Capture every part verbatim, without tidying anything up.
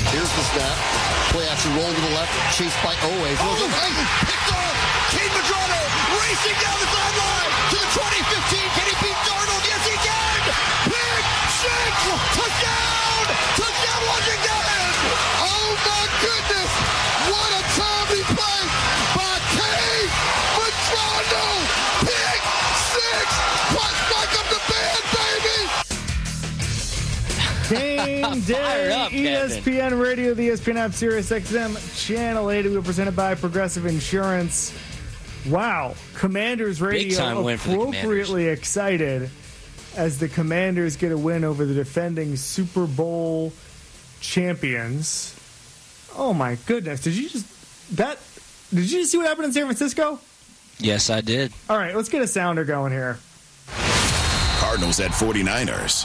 Here's the snap. Play action roll to the left, chased by Oweh. Throws it right, picked off. Cade Madrano racing down the sideline to the twenty fifteen. Can he beat Darnold? Yes, he can. Pick six. Touchdown. Touchdown, Washington. Oh, my goodness. What a timely play by Cade Madrano. Pick six. Punch back up the band, baby. Game day, up, E S P N Radio, the E S P N app, Sirius X M, Channel eighty. We're presented by Progressive Insurance. Wow, Commanders Radio appropriately excited as the Commanders get a win over the defending Super Bowl champions. Oh my goodness! Did you just that? Did you just see what happened in San Francisco? Yes, I did. All right, let's get a sounder going here. Cardinals at forty-niners.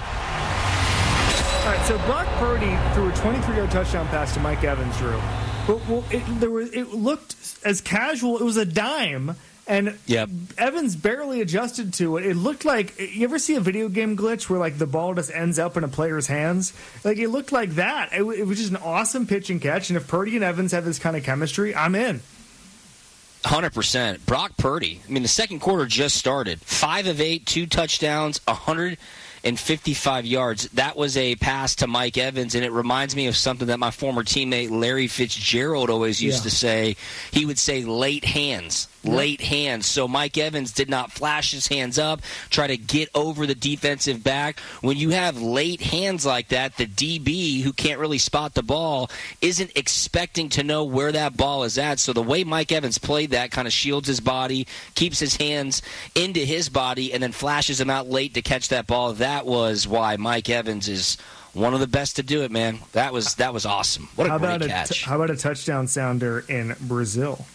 All right, so Brock Purdy threw a twenty-three-yard touchdown pass to Mike Evans, Drew. But well, it, there was, it looked as casual. It was a dime, and yep. Evans barely adjusted to it. It looked like, you ever see a video game glitch where like the ball just ends up in a player's hands? Like it looked like that. It, it was just an awesome pitch and catch. And if Purdy and Evans have this kind of chemistry, I'm in. one hundred percent. Brock Purdy. I mean, the second quarter just started. Five of eight, two touchdowns, one hundred fifty-five yards. That was a pass to Mike Evans, and it reminds me of something that my former teammate Larry Fitzgerald always used yeah. to say. He would say late hands. Late hands. So Mike Evans did not flash his hands up, try to get over the defensive back. When you have late hands like that, the D B, who can't really spot the ball, isn't expecting to know where that ball is at. So the way Mike Evans played that kind of shields his body, keeps his hands into his body, and then flashes him out late to catch that ball. That was why Mike Evans is one of the best to do it, man. That was that was awesome. What a how great about catch. A t- how about a touchdown sounder in Brazil?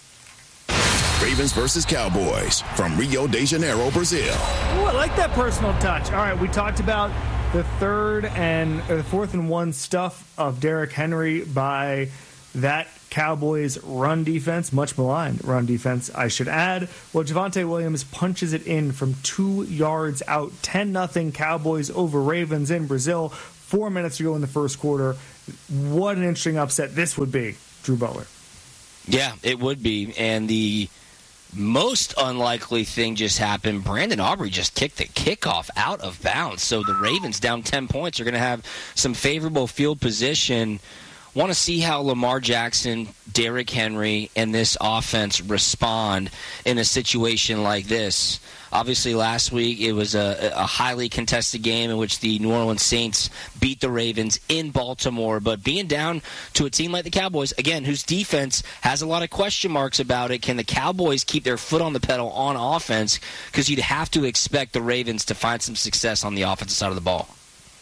Ravens versus Cowboys from Rio de Janeiro, Brazil. Ooh, I like that personal touch. All right, we talked about the third and or the fourth and one stuff of Derrick Henry by that Cowboys run defense, much maligned run defense, I should add. Well, Javonte Williams punches it in from two yards out, ten nothing Cowboys over Ravens in Brazil. Four minutes to go in the first quarter. What an interesting upset this would be, Drew Butler. Yeah, it would be, and the most unlikely thing just happened. Brandon Aubrey just kicked the kickoff out of bounds. So the Ravens, down ten points, are going to have some favorable field position. Want to see how Lamar Jackson, Derrick Henry, and this offense respond in a situation like this. Obviously, last week it was a, a highly contested game in which the New Orleans Saints beat the Ravens in Baltimore. But being down to a team like the Cowboys, again, whose defense has a lot of question marks about it, can the Cowboys keep their foot on the pedal on offense? Because you'd have to expect the Ravens to find some success on the offensive side of the ball.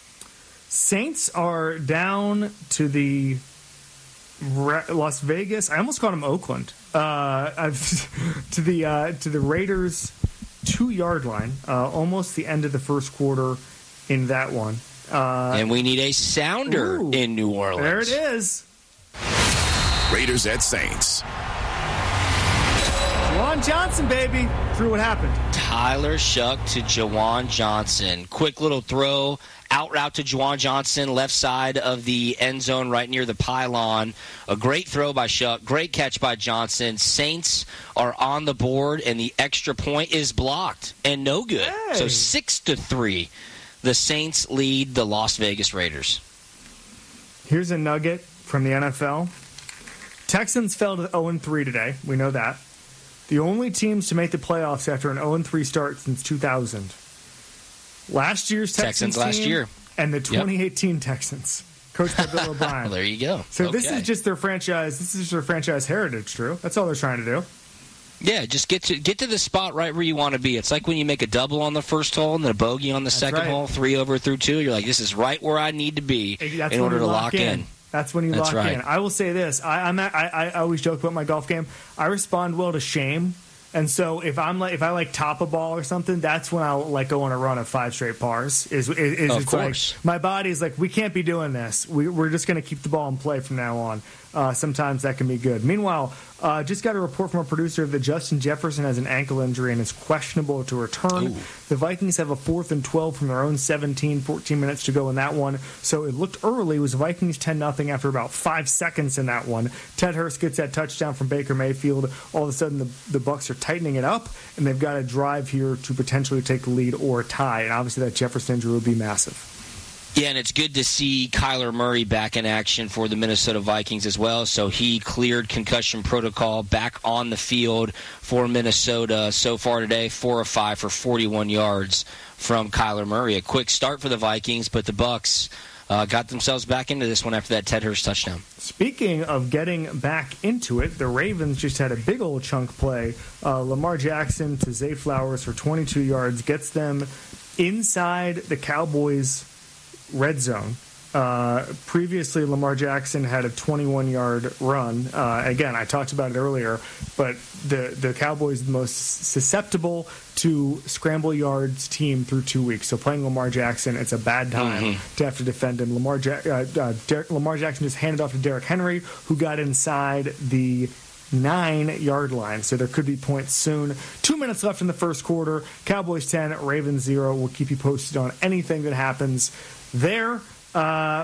Saints are down to the Las Vegas. I almost called them Oakland. Uh, to the uh, to the Raiders two-yard line, uh, almost the end of the first quarter in that one. Uh, and we need a sounder ooh, in New Orleans. There it is. Raiders at Saints. Juwan Johnson, baby. Drew, what happened? Tyler Shuck to Juwan Johnson. Quick little throw, out route to Juwan Johnson, left side of the end zone right near the pylon. A great throw by Shuck, great catch by Johnson. Saints are on the board, and the extra point is blocked and no good. Hey. So six to three, the Saints lead the Las Vegas Raiders. Here's a nugget from the N F L. Texans fell to oh and three today. We know that. The only teams to make the playoffs after an oh and three start since two thousand. Last year's Texans, Texans last team year. And the twenty eighteen yep. Texans, coached by Bill O'Brien. Well, there you go. So okay. this is just their franchise. This is just their franchise heritage, Drew. That's all they're trying to do. Yeah, just get to get to the spot right where you want to be. It's like when you make a double on the first hole and then a bogey on the That's second right. hole, three over through two. You're like, this is right where I need to be That's in order to lock lock in. in. That's when you That's lock right. in. I will say this. I, I'm at, I, I always joke about my golf game. I respond well to shame And so if I'm like if I like top a ball or something, that's when I'll like go on a run of five straight pars. Is, is, is of it's course. Like, my body's like, we can't be doing this. We, we're just going to keep the ball in play from now on. Uh, sometimes that can be good. Meanwhile, uh, just got a report from our producer that Justin Jefferson has an ankle injury and is questionable to return. Ooh. The Vikings have a fourth and twelve from their own seventeen, fourteen minutes to go in that one. So it looked early. It was Vikings ten nothing after about five seconds in that one. Ted Hurst gets that touchdown from Baker Mayfield. All of a sudden, the, the Bucs are tightening it up, and they've got a drive here to potentially take the lead or a tie. And obviously, that Jefferson injury would be massive. Yeah, and it's good to see Kyler Murray back in action for the Minnesota Vikings as well. So he cleared concussion protocol, back on the field for Minnesota so far today, four of five for forty-one yards from Kyler Murray. A quick start for the Vikings, but the Bucs uh, got themselves back into this one after that Ted Hurst touchdown. Speaking of getting back into it, the Ravens just had a big old chunk play. Uh, Lamar Jackson to Zay Flowers for twenty-two yards, gets them inside the Cowboys' red zone. Uh, previously, Lamar Jackson had a twenty-one-yard run. Uh, again, I talked about it earlier, but the, the Cowboys are the most susceptible to scramble yards team through two weeks. So playing Lamar Jackson, it's a bad time mm-hmm. to have to defend him. Lamar, ja- uh, uh, Der- Lamar Jackson just handed off to Derrick Henry, who got inside the nine-yard line, so there could be points soon. Two minutes left in the first quarter. Cowboys ten, Ravens zero. We'll keep you posted on anything that happens there. Uh,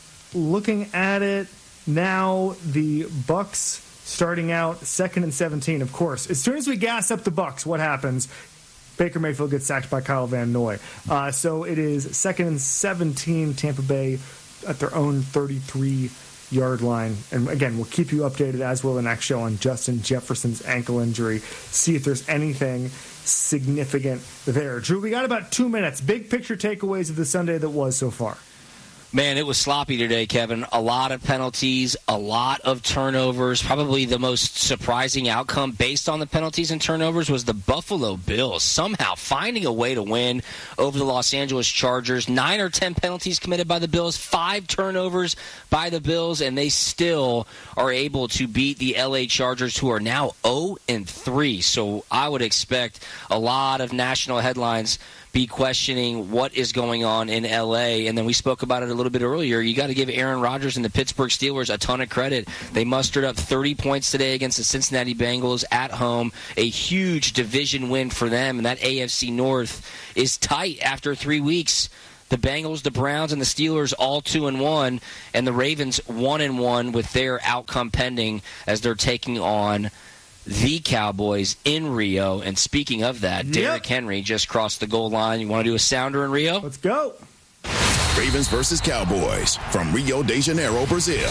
looking at it now, the Bucs starting out second and seventeen. Of course, as soon as we gas up the Bucs, what happens? Baker Mayfield gets sacked by Kyle Van Noy. Uh, so it is second and seventeen, Tampa Bay at their own thirty-three-yard line. And again, we'll keep you updated, as will the next show, on Justin Jefferson's ankle injury. See if there's anything significant there. Drew, we got about two minutes. Big picture takeaways of the Sunday that was so far. Man, it was sloppy today, Kevin. A lot of penalties, a lot of turnovers. Probably the most surprising outcome based on the penalties and turnovers was the Buffalo Bills somehow finding a way to win over the Los Angeles Chargers. Nine or ten penalties committed by the Bills, five turnovers by the Bills, and they still are able to beat the L A Chargers, who are now oh and three. So I would expect a lot of national headlines be questioning what is going on in L A. And then we spoke about it a little bit earlier. You got to give Aaron Rodgers and the Pittsburgh Steelers a ton of credit. They mustered up thirty points today against the Cincinnati Bengals at home. A huge division win for them. And that A F C North is tight after three weeks. The Bengals, the Browns, and the Steelers all two and one, and the Ravens one and one with their outcome pending as they're taking on the Cowboys in Rio. And speaking of that, yep. Derrick Henry just crossed the goal line. You want to do a sounder in Rio? Let's go. Ravens versus Cowboys from Rio de Janeiro, Brazil.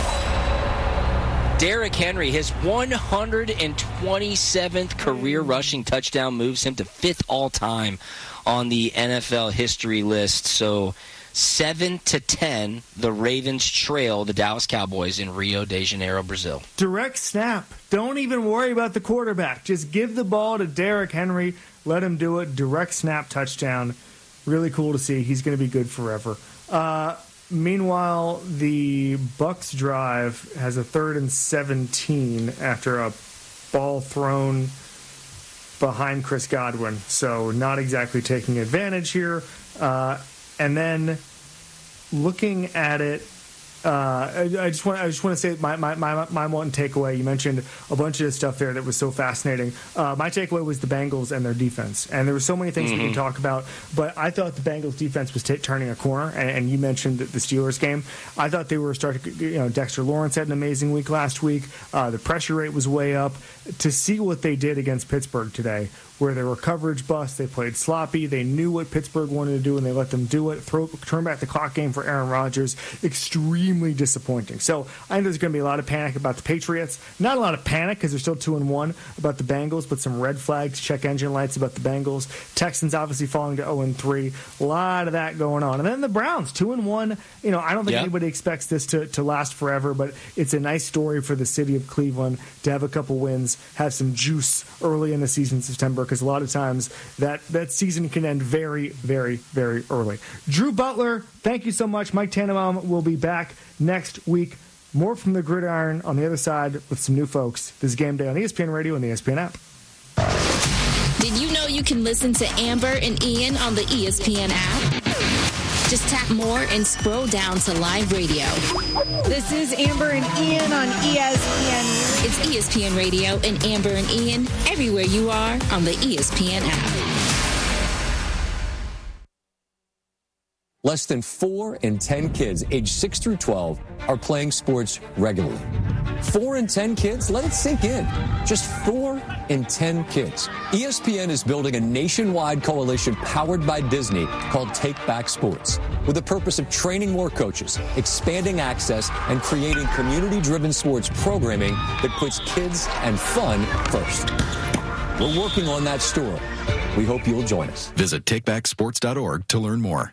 Derrick Henry, his one hundred twenty-seventh career rushing touchdown moves him to fifth all-time on the N F L history list. So Seven to ten, the Ravens trail the Dallas Cowboys in Rio de Janeiro, Brazil. Direct snap. Don't even worry about the quarterback. Just give the ball to Derrick Henry. Let him do it. Direct snap touchdown. Really cool to see. He's going to be good forever. Uh, meanwhile, the Bucs drive has a third and seventeen after a ball thrown behind Chris Godwin. So not exactly taking advantage here. Uh, And then looking at it, uh, I, I just want I just want to say my, my, my, my one takeaway. You mentioned a bunch of stuff there that was so fascinating. Uh, my takeaway was the Bengals and their defense. And there were so many things mm-hmm. we can talk about, but I thought the Bengals defense was t- turning a corner. And, and you mentioned the Steelers game. I thought they were starting. You know, Dexter Lawrence had an amazing week last week. Uh, the pressure rate was way up. To see what they did against Pittsburgh today, where they were coverage busts, they played sloppy, they knew what Pittsburgh wanted to do, and they let them do it. Throw, turn back the clock game for Aaron Rodgers. Extremely disappointing. So I think there's going to be a lot of panic about the Patriots. Not a lot of panic because they're still two and one about the Bengals, but some red flags, check engine lights about the Bengals. Texans obviously falling to oh and three. A lot of that going on. And then the Browns, two and one. You know, I don't think yep. anybody expects this to, to last forever, but it's a nice story for the city of Cleveland to have a couple wins, have some juice early in the season in September, because a lot of times that, that season can end very, very, very early. Drew Butler, thank you so much. Mike Tannenbaum will be back next week. More from the gridiron on the other side with some new folks. This is Game Day on E S P N Radio and the E S P N app. Did you know you can listen to Amber and Ian on the E S P N app? Just tap more and scroll down to live radio. This is Amber and Ian on E S P N. It's E S P N Radio and Amber and Ian everywhere you are on the E S P N app. Less than four in ten kids aged six through twelve are playing sports regularly. Four in ten kids? Let it sink in. Just four in ten kids. E S P N is building a nationwide coalition powered by Disney called Take Back Sports, with the purpose of training more coaches, expanding access, and creating community-driven sports programming that puts kids and fun first. We're working on that story. We hope you'll join us. Visit take back sports dot org to learn more.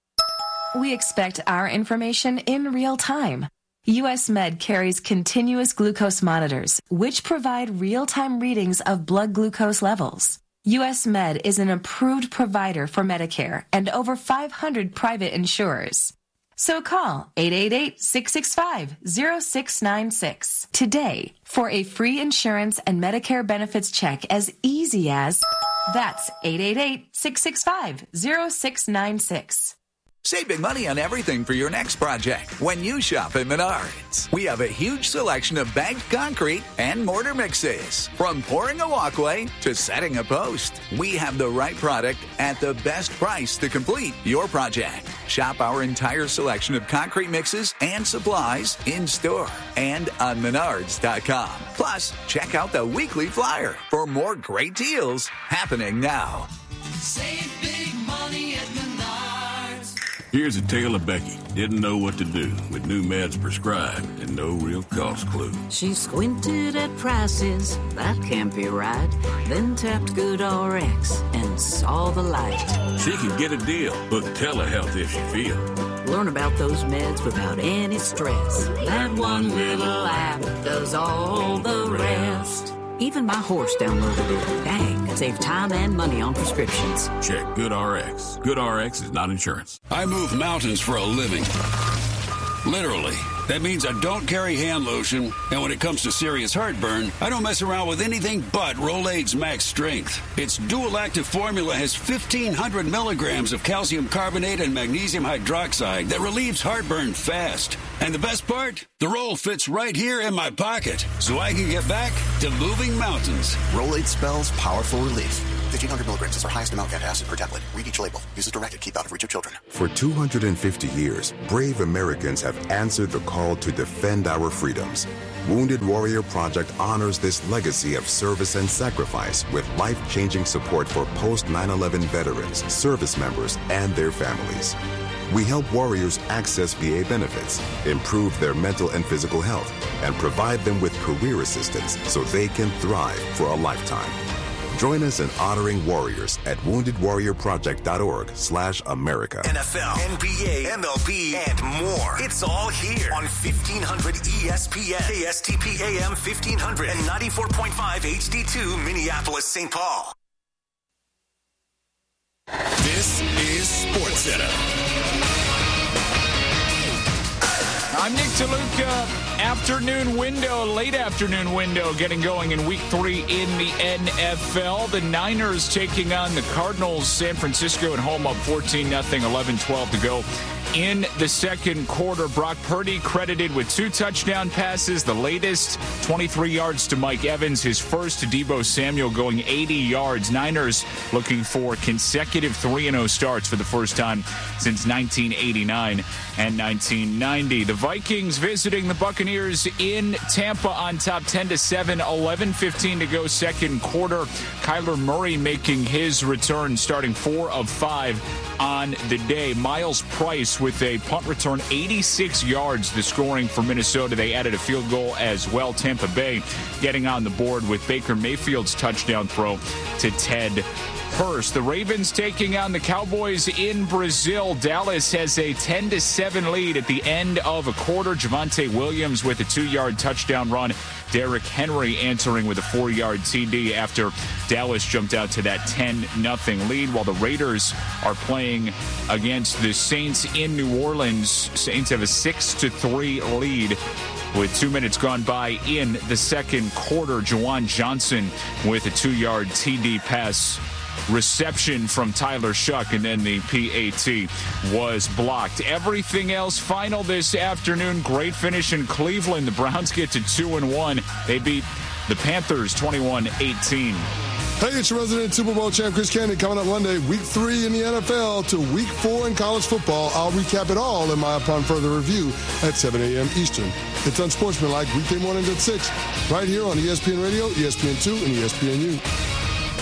We expect our information in real time. U S Med carries continuous glucose monitors, which provide real-time readings of blood glucose levels. U S Med is an approved provider for Medicare and over five hundred private insurers. So call eight eight eight, six six five, zero six nine six today for a free insurance and Medicare benefits check as easy as... That's eight eight eight, six six five, zero six nine six. Save big money on everything for your next project when you shop at Menards. We have a huge selection of bagged concrete and mortar mixes. From pouring a walkway to setting a post, we have the right product at the best price to complete your project. Shop our entire selection of concrete mixes and supplies in store and on menards dot com. Plus, check out the weekly flyer for more great deals happening now. Save big money at Menards. Here's a tale of Becky. Didn't know what to do with new meds prescribed and no real cost clue. She squinted at prices, that can't be right. Then tapped GoodRx and saw the light. She can get a deal, book telehealth if she feels. Learn about those meds without any stress. That one little app does all the rest. Even my horse downloaded it. Dang, save time and money on prescriptions. Check GoodRx. GoodRx is not insurance. I move mountains for a living. Literally. That means I don't carry hand lotion, and when it comes to serious heartburn, I don't mess around with anything but Rolaids Max Strength. Its dual-active formula has fifteen hundred milligrams of calcium carbonate and magnesium hydroxide that relieves heartburn fast. And the best part? The roll fits right here in my pocket, so I can get back to moving mountains. Rolaids spells powerful relief. fifteen hundred milligrams is our highest amount of acid per tablet. Read each label. Use as directed. Keep out of reach of children. For two hundred fifty years, brave Americans have answered the call to defend our freedoms. Wounded Warrior Project honors this legacy of service and sacrifice with life-changing support for post nine eleven veterans, service members, and their families. We help warriors access V A benefits, improve their mental and physical health, and provide them with career assistance so they can thrive for a lifetime. Join us in honoring warriors at wounded warrior project dot org slash America. N F L, N B A, M L B, and more. It's all here on fifteen hundred E S P N, K S T P A M fifteen hundred, and ninety-four point five H D two, Minneapolis, Saint Paul. This is SportsCenter. I'm Nick DeLuca. Afternoon window, late afternoon window getting going in week three in the N F L. The Niners taking on the Cardinals. San Francisco at home up fourteen nothing, eleven twelve to go in the second quarter. Brock Purdy credited with two touchdown passes. The latest, twenty-three yards to Mike Evans. His first to Deebo Samuel going eighty yards. Niners looking for consecutive three and oh starts for the first time since nineteen eighty-nine and nineteen ninety. The Vikings visiting the Buccaneers in Tampa on top ten to seven, eleven fifteen to go second quarter. Kyler Murray making his return, starting four of five on the day. Miles Price with a punt return, eighty-six yards, the scoring for Minnesota. They added a field goal as well. Tampa Bay getting on the board with Baker Mayfield's touchdown throw to Ted purse. The Ravens taking on the Cowboys in Brazil. Dallas has a ten to seven lead at the end of a quarter. Javonte Williams with a two-yard touchdown run. Derrick Henry answering with a four-yard T D after Dallas jumped out to that ten nothing lead, while the Raiders are playing against the Saints in New Orleans. Saints have a six to three lead with two minutes gone by in the second quarter. Juwan Johnson with a two-yard T D pass reception from Tyler Shuck, and then the P A T was blocked. Everything else final this afternoon. Great finish in Cleveland. The Browns get to two and one. They beat the Panthers twenty-one eighteen. Hey, it's your resident Super Bowl champ Chris Candy coming up Monday, week three in the N F L to week four in college football. I'll recap it all in my Upon Further Review at seven a.m. Eastern. It's Unsportsmanlike weekday mornings at six, right here on E S P N Radio, E S P N two, and E S P N U.